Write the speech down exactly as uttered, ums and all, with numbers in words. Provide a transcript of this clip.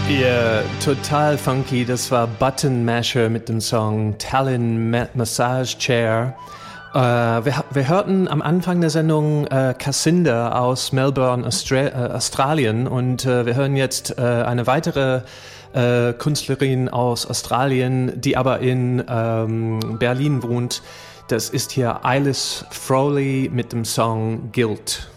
Ja, total funky. Das war Button Masher mit dem Song Talon Ma- Massage Chair. Äh, wir, wir hörten am Anfang der Sendung äh, Cassinda aus Melbourne, Austra- äh, Australien. Und äh, wir hören jetzt äh, eine weitere äh, Künstlerin aus Australien, die aber in ähm, Berlin wohnt. Das ist hier Eilish Frowley mit dem Song Guilt.